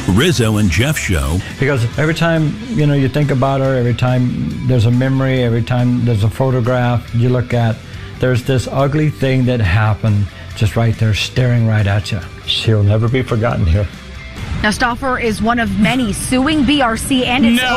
Rizzo and Jeff Show. Because every time, you think about her, every time there's a memory, every time there's a photograph you look at, there's this ugly thing that happened just right there staring right at you. She'll never be forgotten here. Now, Stauffer is one of many suing BRC and its